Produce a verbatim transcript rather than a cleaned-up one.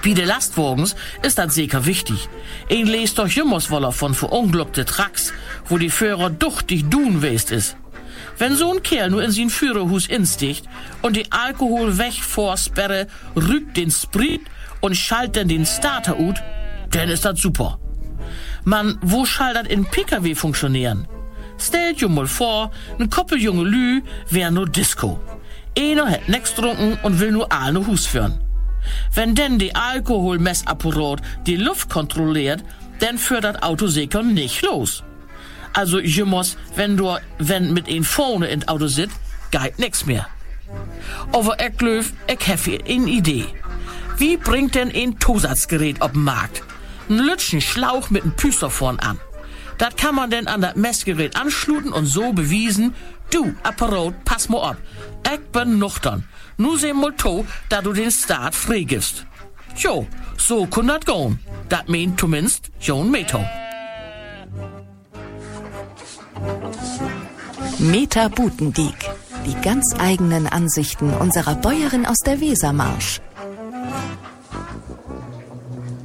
Wie de Lastwagens ist das sicher wichtig. Ein lest doch Jümmerswoller von verunglückte Trucks, wo die Führer duchtig dun west is. Wenn so ein Kerl nur in sein Führerhus insticht und die Alkohol weg vorsperre, rügt den Sprit und schalt dann den Starter ut, dann ist das super. Man, wo schall das in P K W funktionieren? Stellt ihr mal vor, ein Koppel junge Lü wär nur Disco. Einer hat nix trunken und will nur alle Hus führen. Wenn denn die Alkoholmessapparat die Luft kontrolliert, dann führt das Auto sicher nicht los. Also, Jümmers, wenn du, wenn mit ein vorne in Auto sitzt, geht nix mehr. Aber ich glaub, ich hab hier eine Idee. Wie bringt denn ein Zusatzgerät auf den Markt? Ein lütschen Schlauch mit einem Püster vorn an. Das kann man denn an das Messgerät anschluten und so bewiesen, du, Apparat, pass mal ab. Ich bin nüchtern. Nu seh mal to, da du den Start freigibst. Jo, so kann das gehen. Das meint zumindest John Meto. Meta Butendiek. Die ganz eigenen Ansichten unserer Bäuerin aus der Wesermarsch.